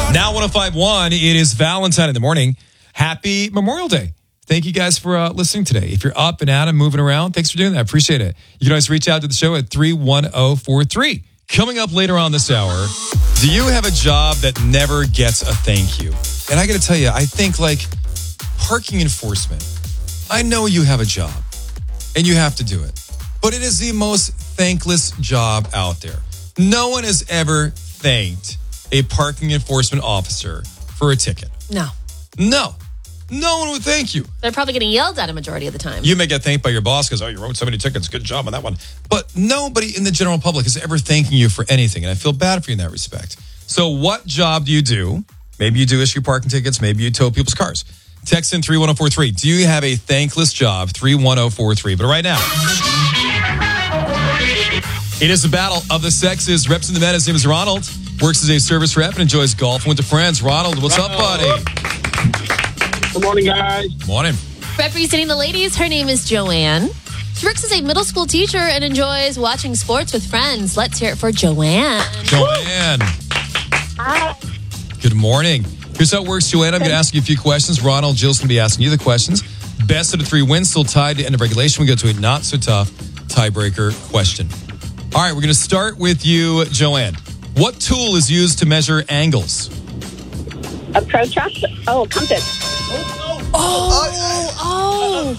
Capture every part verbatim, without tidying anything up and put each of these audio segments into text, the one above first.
Now one oh five point one, it is Valentine in the morning. Happy Memorial Day. Thank you guys for uh, listening today. If you're up and out and moving around, thanks for doing that. I appreciate it. You can always reach out to the show at three one zero four three. Coming up later on this hour, do you have a job that never gets a thank you? And I got to tell you, I think like parking enforcement. I know you have a job and you have to do it, but it is the most thankless job out there. No one has ever thanked a parking enforcement officer for a ticket. No. No. No one would thank you. They're probably getting yelled at a majority of the time. You may get thanked by your boss because, oh, you wrote so many tickets. Good job on that one. But nobody in the general public is ever thanking you for anything. And I feel bad for you in that respect. So what job do you do? Maybe you do issue parking tickets. Maybe you tow people's cars. Text in three one zero four three. Do you have a thankless job? three one zero four three. But right now, it is the battle of the sexes. Reps in the men. His name is Ronald. Works as a service rep and enjoys golf with the friends. Ronald, what's up, buddy? Good morning, guys. Morning. Representing the ladies, her name is Joanne. She works as a middle school teacher and enjoys watching sports with friends. Let's hear it for Joanne. Joanne. Hi. Good morning. Here's how it works, Joanne. I'm going to ask you a few questions. Ronald, Jill's going to be asking you the questions. Best of the three wins, still tied to end of regulation. We go to a not-so-tough tiebreaker question. All right, we're going to start with you, Joanne. What tool is used to measure angles? A protractor. Oh, a compass. Oh, oh,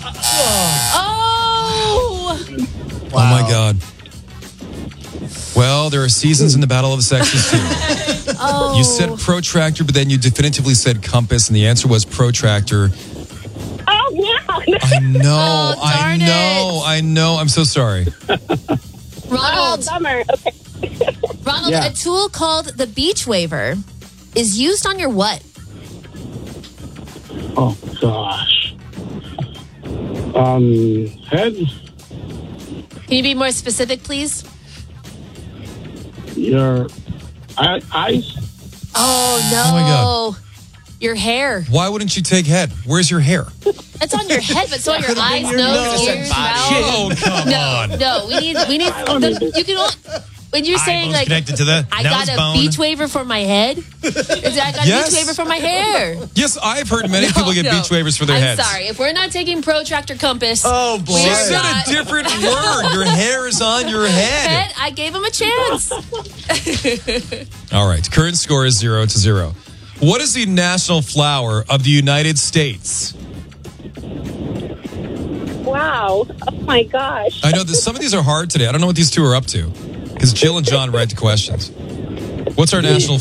oh. Oh, my God. Well, there are seasons in the battle of the sexes, too. Oh. You said protractor, but then you definitively said compass, and the answer was protractor. Oh, no. I know, Oh, I darn know, it. I know. I'm so sorry. Oh, Ronald, bummer. Okay. Ronald, Yeah. a tool called the beach waiver is used on your what? Oh, gosh. Um, head, Can you be more specific, please? your eye- eyes. Oh, no. Oh, my God. Your hair. Why wouldn't you take head? Where's your hair? It's on your head, but so are your eyes, your nose, nose. ears, mouth. Oh, come No, on. no, we need, we need, the, you can, only- when you're saying like, connected to the I nose got a bone. beach waiver for my head. Is that I got Yes. a beach waiver for my hair? Yes, I've heard many No, people get no. beach waivers for their I'm heads. sorry. If we're not taking protractor compass, Oh, boy. She we're said not. a different word. Your hair is on your head. Head, I gave him a chance. All right. Current score is zero to zero. What is the national flower of the United States? Wow. Oh, my gosh. I know that some of these are hard today. I don't know what these two are up to because Jill and John write the questions. What's our national